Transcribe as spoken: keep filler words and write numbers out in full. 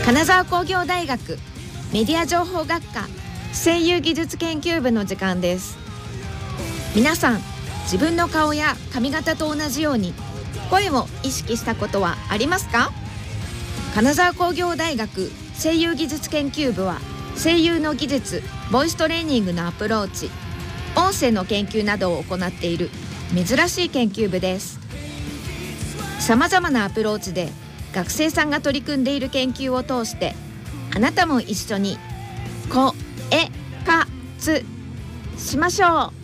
金沢工業大学メディア情報学科声優技術研究部の時間です。皆さん、自分の顔や髪型と同じように声を意識したことはありますか？金沢工業大学声優技術研究部は声優の技術、ボイストレーニングのアプローチ、音声の研究などを行っている珍しい研究部です。さまざまなアプローチで学生さんが取り組んでいる研究を通して、あなたも一緒にこえかつしましょう。